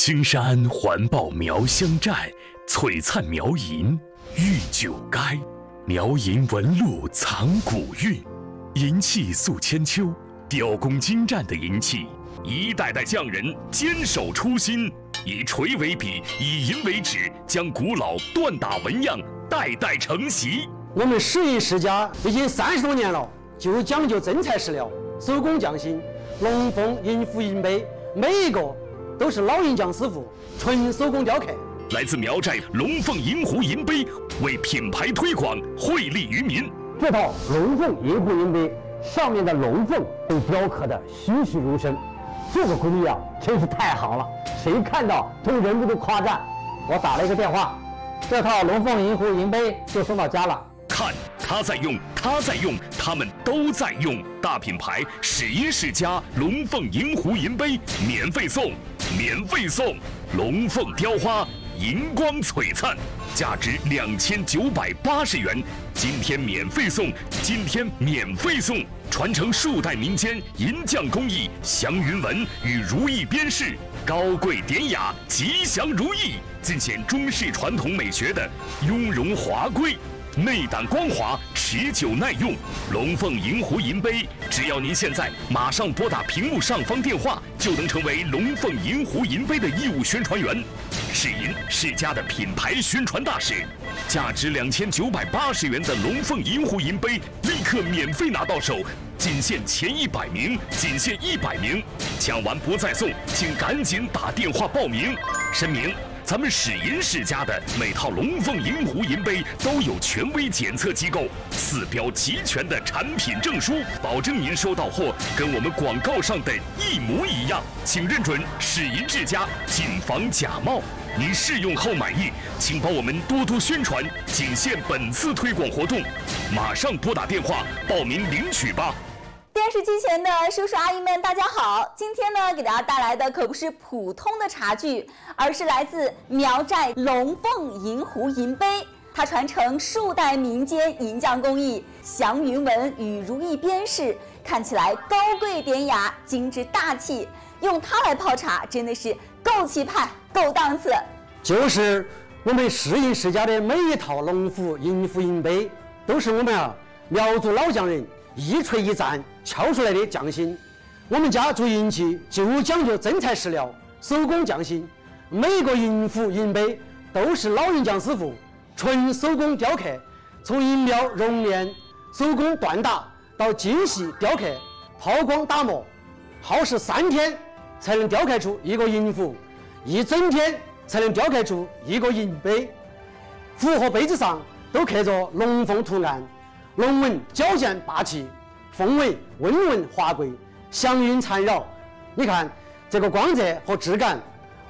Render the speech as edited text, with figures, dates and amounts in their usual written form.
青山环抱苗乡寨，璀璨苗银玉九垓。苗银纹路藏古韵，银器塑千秋，雕工精湛的银器，一代代匠人坚守初心，以锤为笔，以银为纸，将古老锻打纹样代代承袭。 我们石银世家已经30多年了，就讲究真材实料，手工匠心。龙凤银壶银杯，每一个都是老银匠师傅纯手工雕刻。 来自苗寨龙凤银壶银杯，为品牌推广惠利于民。 这套龙凤银壶银杯上面的龙凤被雕刻的栩栩如生，这个工艺啊真是太好了，谁看到都忍不住夸赞。我打了一个电话，这套龙凤银壶银杯就送到家了。 看，他在用，他在用，他们都在用。大品牌史银世家龙凤银壶银杯免费送，免费送！龙凤雕花，银光璀璨，价值2980元。今天免费送，今天免费送！传承数代民间银匠工艺，祥云纹与如意边饰，高贵典雅，吉祥如意，尽显中式传统美学的雍容华贵。内胆光滑，持久耐用。龙凤银壶银杯，只要您现在马上拨打屏幕上方电话，就能成为龙凤银壶银杯的义务宣传员，是银世家的品牌宣传大使。价值2980元的龙凤银壶银杯，立刻免费拿到手，仅限前100名，仅限100名，抢完不再送，请赶紧打电话报名。声明：咱们史银世家的每套龙凤银壶银杯都有权威检测机构4标齐全的产品证书，保证您收到货跟我们广告上的一模一样。请认准史银世家，谨防假冒。您试用后满意，请帮我们多多宣传，仅限本次推广活动，马上拨打电话报名领取吧。 电视机前的叔叔阿姨们，大家好！今天呢，给大家带来的可不是普通的茶具，而是来自苗寨龙凤银壶银杯。它传承数代民间银匠工艺，祥云纹与如意边饰，看起来高贵典雅、精致大气。用它来泡茶，真的是够气派、够档次。 就是我们石银世家的每一套龙凤银壶银杯，都是我们苗族老匠人一锤一钻敲出来的匠心。我们家做银器就讲究真材实料，手工匠心。每个银壶银杯都是老银匠师傅纯手工雕刻，从银苗熔炼、手工锻打到精细雕刻、抛光打磨，耗时3天才能雕刻出一个银壶，1整天才能雕刻出一个银杯。壶和杯子上都刻着龙凤图案，龙纹矫健霸气，凤纹温润华贵，祥云缠绕。你看这个光泽和质感